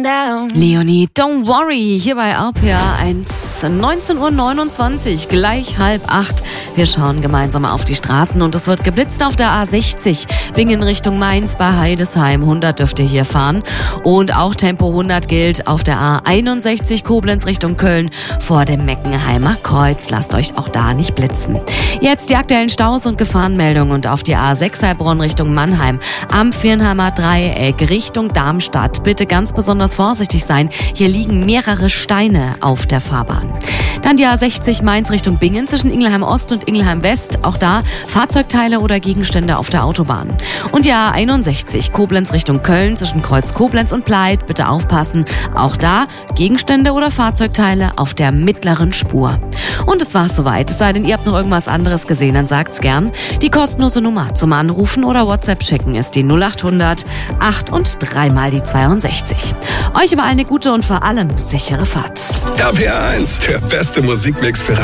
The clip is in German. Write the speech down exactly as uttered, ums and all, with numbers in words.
down. Leonie, don't worry, hier bei R P R eins, neunzehn Uhr neunundzwanzig, gleich halb acht. Wir schauen gemeinsam auf die Straßen und es wird geblitzt auf der A sechzig. Bingen Richtung Mainz bei Heidesheim, hundert dürft ihr hier fahren. Und auch Tempo hundert gilt auf der A einundsechzig Koblenz Richtung Köln vor dem Meckenheimer Kreuz. Lasst euch auch da nicht blitzen. Jetzt die aktuellen Staus und Gefahrenmeldungen und auf die A sechs Heilbronn Richtung Mannheim am Viernheimer Dreieck Richtung Darmstadt. Bitte ganz besonders vorsichtig sein. Hier liegen mehrere Steine auf der Fahrbahn. Dann die A sechzig Mainz Richtung Bingen zwischen Ingelheim Ost und Ingelheim West. Auch da Fahrzeugteile oder Gegenstände auf der Autobahn. Und die A einundsechzig Koblenz Richtung Köln zwischen Kreuz Koblenz und Pleit. Bitte aufpassen. Auch da Gegenstände oder Fahrzeugteile auf der mittleren Spur. Und es war's soweit. Es sei denn, ihr habt noch irgendwas anderes gesehen, dann sagt's gern. Die kostenlose Nummer zum Anrufen oder WhatsApp schicken ist die null acht hundert acht und dreimal die zweiundsechzig. Euch überall eine gute und vor allem sichere Fahrt. R P R eins, der beste Musikmix für